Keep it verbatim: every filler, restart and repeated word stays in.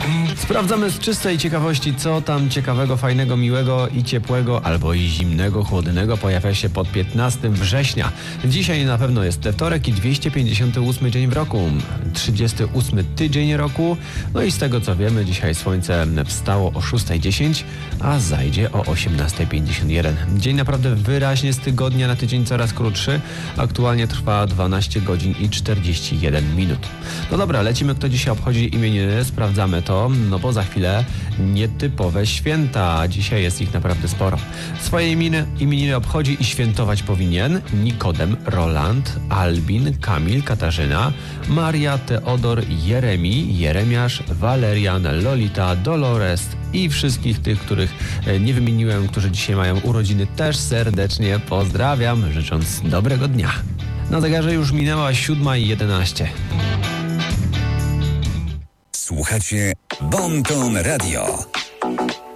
Sprawdzamy z czystej ciekawości, co tam ciekawego, fajnego, miłego i ciepłego, albo i zimnego, chłodnego pojawia się pod piętnastego września. Dzisiaj na pewno jest wtorek i dwieście pięćdziesiąty ósmy dzień w roku, trzydziesty ósmy tydzień roku. No i z tego co wiemy, dzisiaj słońce wstało o szósta dziesięć, a zajdzie o osiemnasta pięćdziesiąt jeden. Dzień naprawdę wyraźnie z tygodnia na tydzień coraz krótszy. Aktualnie trwa dwanaście godzin i czterdzieści jeden minut. No dobra, lecimy, kto dzisiaj obchodzi imieniny, sprawdzamy to. No bo za chwilę nietypowe święta. Dzisiaj jest ich naprawdę sporo. Swoje imieniny, imieniny obchodzi i świętować powinien Nikodem, Roland, Albin, Kamil, Katarzyna, Maria, Teodor, Jeremi, Jeremiasz, Walerian, Lolita, Dolores i wszystkich tych, których nie wymieniłem, którzy dzisiaj mają urodziny, też serdecznie pozdrawiam, życząc dobrego dnia. Na zegarze już minęła siódma i jedenaście. Słuchacie Bon Ton Radio.